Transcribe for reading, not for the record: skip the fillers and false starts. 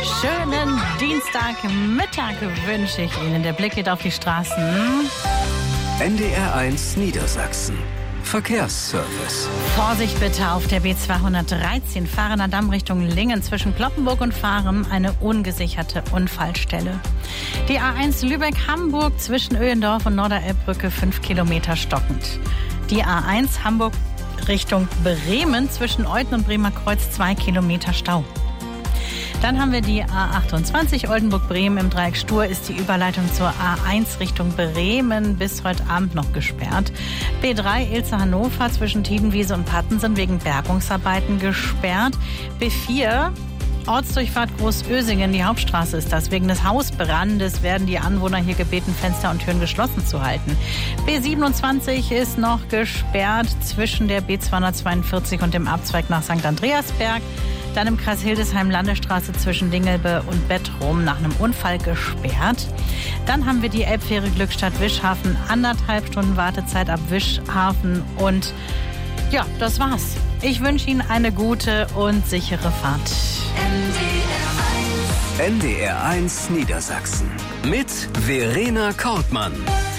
Schönen Dienstagmittag wünsche ich Ihnen. Der Blick geht auf die Straßen. NDR1 Niedersachsen. Verkehrsservice. Vorsicht bitte auf der B213 Fahrener Damm Richtung Lingen zwischen Cloppenburg und Fahren eine ungesicherte Unfallstelle. Die A1 Lübeck-Hamburg zwischen Öhendorf und Norderelbbrücke 5 Kilometer stockend. Die A1 Hamburg Richtung Bremen zwischen Euthen und Bremer Kreuz 2 Kilometer Stau. Dann haben wir die A28 Oldenburg-Bremen. Im Dreieck Stur ist die Überleitung zur A1 Richtung Bremen bis heute Abend noch gesperrt. B3 Ilze-Hannover zwischen Tiedenwiese und Pattensen wegen Bergungsarbeiten gesperrt. B4 Ortsdurchfahrt Großösingen, die Hauptstraße ist das. Wegen des Hausbrandes werden die Anwohner hier gebeten, Fenster und Türen geschlossen zu halten. B27 ist noch gesperrt zwischen der B242 und dem Abzweig nach St. Andreasberg. Dann im Kreis Hildesheim Landesstraße zwischen Dingelbe und Bettrum nach einem Unfall gesperrt. Dann haben wir die Elbfähre Glückstadt-Wischhafen, 1,5 Stunden Wartezeit ab Wischhafen und ja, das war's. Ich wünsche Ihnen eine gute und sichere Fahrt. NDR1 Niedersachsen mit Verena Kortmann.